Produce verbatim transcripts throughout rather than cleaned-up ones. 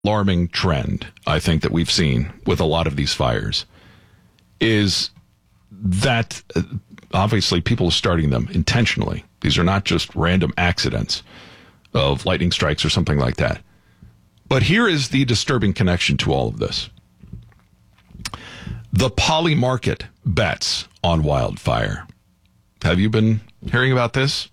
alarming trend, I think, that we've seen with a lot of these fires is that uh, obviously people are starting them intentionally. These are not just random accidents of lightning strikes or something like that. But here is the disturbing connection to all of this. The Polymarket bets on wildfire. Have you been hearing about this?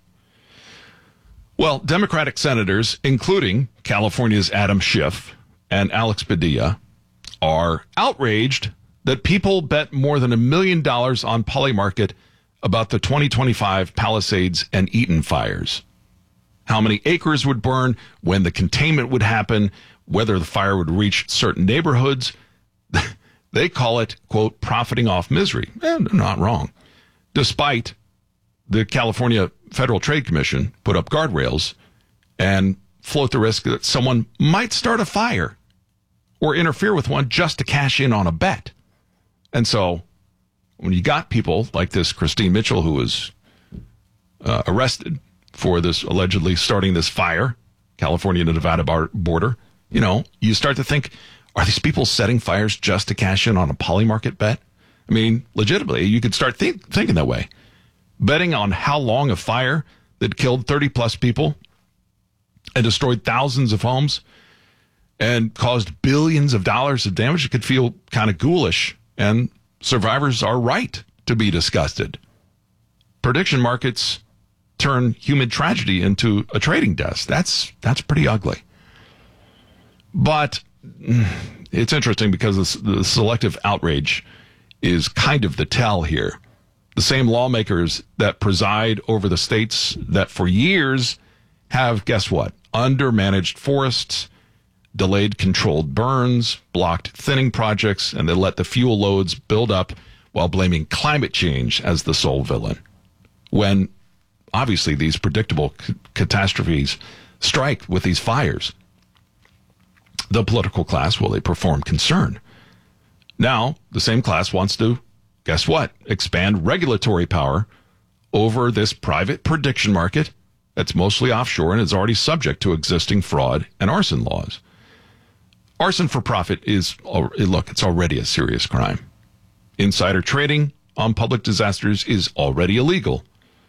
Well, Democratic senators, including California's Adam Schiff and Alex Padilla, are outraged that people bet more than a million dollars on Polymarket about the twenty twenty-five Palisades and Eaton fires. How many acres would burn, when the containment would happen, whether the fire would reach certain neighborhoods. They call it, quote, profiting off misery. And they're not wrong. Despite the California Federal Trade Commission put up guardrails and float the risk that someone might start a fire or interfere with one just to cash in on a bet. And so when you got people like this Christine Mitchell, who was uh, arrested for this allegedly starting this fire, California to Nevada bar- border, you know, you start to think, are these people setting fires just to cash in on a Polymarket bet? I mean, legitimately, you could start think, thinking that way. Betting on how long a fire that killed thirty plus people and destroyed thousands of homes and caused billions of dollars of damage, it could feel kind of ghoulish. And survivors are right to be disgusted. Prediction markets turn human tragedy into a trading desk. That's that's pretty ugly. But it's interesting because the selective outrage is kind of the tell here. The same lawmakers that preside over the states that for years have, guess what, undermanaged forests, delayed controlled burns, blocked thinning projects, and they let the fuel loads build up while blaming climate change as the sole villain. When obviously these predictable c- catastrophes strike with these fires. The political class, well, they perform concern. Now, the same class wants to, guess what, expand regulatory power over this private prediction market that's mostly offshore and is already subject to existing fraud and arson laws. Arson for profit is, look, it's already a serious crime. Insider trading on public disasters is already illegal.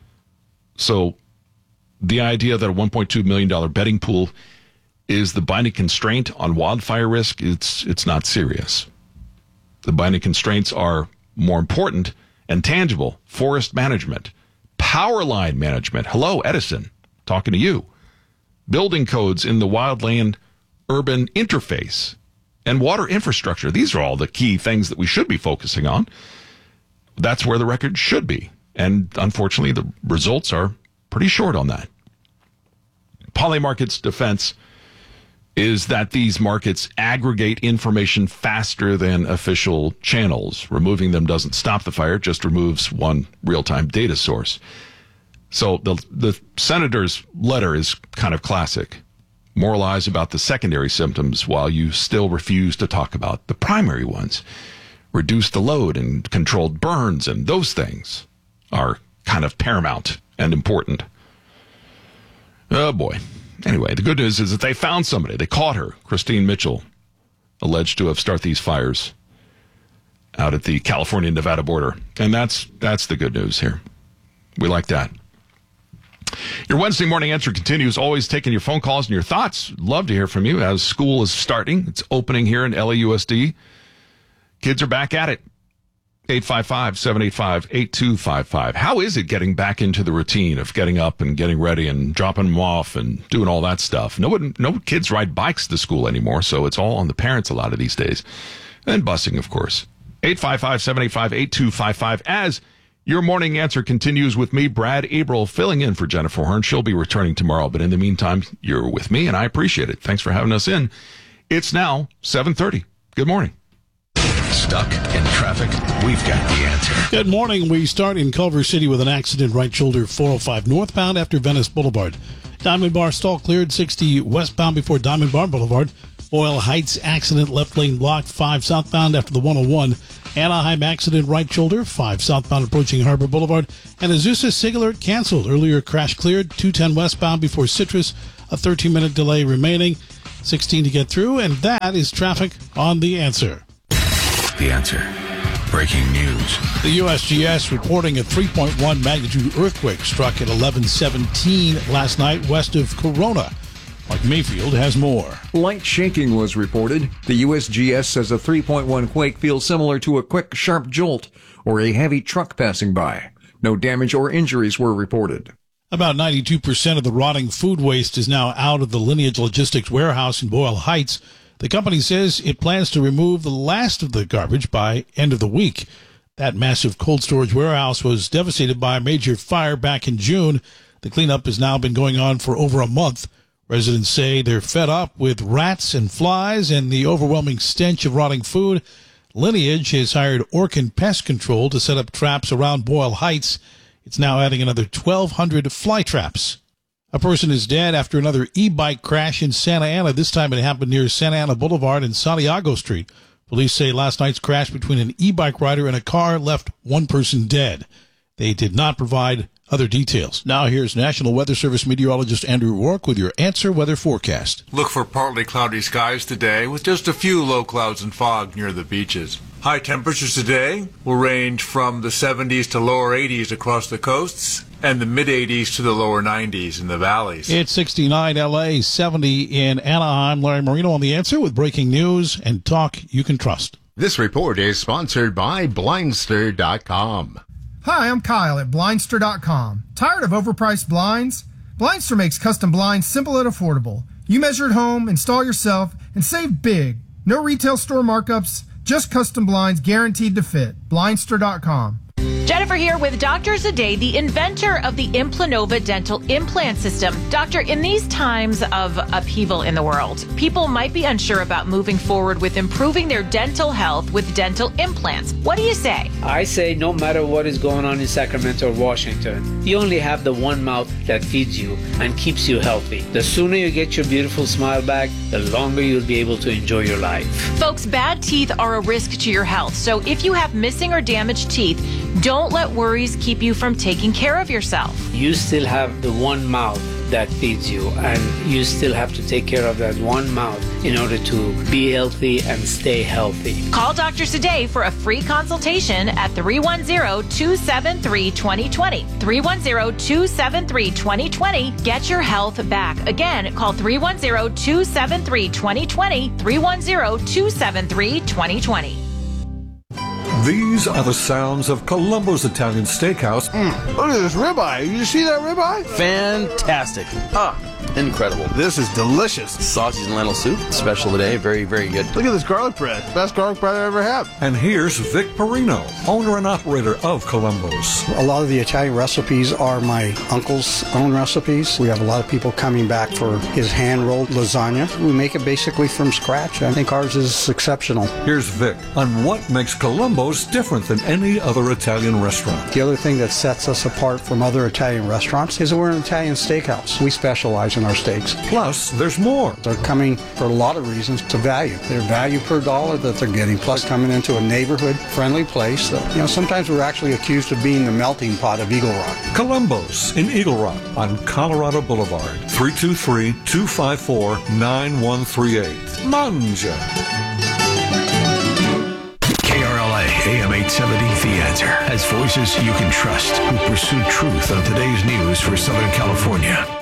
So the idea that a one point two million dollars betting pool is the binding constraint on wildfire risk, it's it's not serious. The binding constraints are more important and tangible. Forest management, power line management. Hello, Edison, talking to you. Building codes in the wildland urban interface and water infrastructure. These are all the key things that we should be focusing on. That's where the record should be. And unfortunately, the results are pretty short on that. Polymarket's defense is that these markets aggregate information faster than official channels. Removing them doesn't stop the fire, just removes one real-time data source. So the the senator's letter is kind of classic. Moralize about the secondary symptoms while you still refuse to talk about the primary ones. Reduce the load and controlled burns, and those things are kind of paramount and important. Oh, boy. Anyway, the good news is that they found somebody. They caught her, Christine Mitchell, alleged to have started these fires out at the California-Nevada border. And that's that's the good news here. We like that. Your Wednesday morning answer continues, always taking your phone calls and your thoughts. Love to hear from you as school is starting. It's opening here in L A U S D. Kids are back at it. eight five five, seven eight five, eight two five five. How is it getting back into the routine of getting up and getting ready and dropping them off and doing all that stuff? No one, no kids ride bikes to school anymore, so it's all on the parents a lot of these days. And busing, of course. eight five five, seven eight five, eight two five five. As your morning answer continues with me, Brad Abril, filling in for Jennifer Horn. She'll be returning tomorrow, but in the meantime, you're with me, and I appreciate it. Thanks for having us in. It's now seven thirty. Good morning. Stuck in traffic? We've got the answer. Good morning. We start in Culver City with an accident right shoulder four oh five northbound after Venice Boulevard. Diamond Bar stall cleared sixty westbound before Diamond Bar Boulevard. Boyle Heights accident left lane blocked five southbound after the one oh one. Anaheim accident right shoulder five southbound approaching Harbor Boulevard. And Azusa SIG alert canceled. Earlier crash cleared two ten westbound before Citrus. A thirteen minute delay remaining. sixteen to get through, and that is traffic on The Answer. The Answer. Breaking news. The U S G S reporting a three point one magnitude earthquake struck at eleven seventeen last night west of Corona. Mark Mayfield has more. Light shaking was reported. The U S G S says a three point one quake feels similar to a quick, sharp jolt or a heavy truck passing by. No damage or injuries were reported. About ninety-two percent of the rotting food waste is now out of the Lineage Logistics warehouse in Boyle Heights. The company says it plans to remove the last of the garbage by end of the week. That massive cold storage warehouse was devastated by a major fire back in June. The cleanup has now been going on for over a month. Residents say they're fed up with rats and flies and the overwhelming stench of rotting food. Lineage has hired Orkin Pest Control to set up traps around Boyle Heights. It's now adding another twelve hundred fly traps. A person is dead after another e-bike crash in Santa Ana. This time it happened near Santa Ana Boulevard and Santiago Street. Police say last night's crash between an e-bike rider and a car left one person dead. They did not provide other details. Now here's National Weather Service meteorologist Andrew Rourke with your Answer Weather forecast. Look for partly cloudy skies today with just a few low clouds and fog near the beaches. High temperatures today will range from the seventies to lower eighties across the coasts and the mid-eighties to the lower nineties in the valleys. It's sixty-nine L A, seventy in Anaheim. Larry Marino on The Answer with breaking news and talk you can trust. This report is sponsored by Blindster dot com. Hi, I'm Kyle at Blindster dot com. Tired of overpriced blinds? Blindster makes custom blinds simple and affordable. You measure at home, install yourself, and save big. No retail store markups, just custom blinds guaranteed to fit. Blindster dot com. Jennifer here with Doctor Zade, the inventor of the Implanova dental implant system. Doctor, in these times of upheaval in the world, people might be unsure about moving forward with improving their dental health with dental implants. What do you say? I say no matter what is going on in Sacramento or Washington, you only have the one mouth that feeds you and keeps you healthy. The sooner you get your beautiful smile back, the longer you'll be able to enjoy your life. Folks, bad teeth are a risk to your health. So if you have missing or damaged teeth, don't let worries keep you from taking care of yourself. You still have the one mouth that feeds you, and you still have to take care of that one mouth in order to be healthy and stay healthy. Call Doctor Zade for a free consultation at three one zero, two seven three, two zero two zero. three one zero, two seven three, two zero two zero. Get your health back. Again, call three one zero, two seven three, two zero two zero. three one zero, two seven three, two zero two zero. These are the sounds of Columbo's Italian Steakhouse. Mm, look at this ribeye. You see that ribeye? Fantastic. Ah, incredible. This is delicious. Sausage and lentil soup, special today. Very, very good. Look at this garlic bread. Best garlic bread I ever had. And here's Vic Perino, owner and operator of Columbo's. A lot of the Italian recipes are my uncle's own recipes. We have a lot of people coming back for his hand-rolled lasagna. We make it basically from scratch. I think ours is exceptional. Here's Vic on what makes Columbo's different than any other Italian restaurant. The other thing that sets us apart from other Italian restaurants is that we're an Italian steakhouse. We specialize in our steaks. Plus, there's more. They're coming for a lot of reasons to value. Their value per dollar that they're getting, plus coming into a neighborhood-friendly place. That, you know, sometimes we're actually accused of being the melting pot of Eagle Rock. Columbo's in Eagle Rock on Colorado Boulevard. three two three, two five four, nine one three eight. Manja. A M eight seventy, The Answer, has voices you can trust who pursue truth on today's news for Southern California.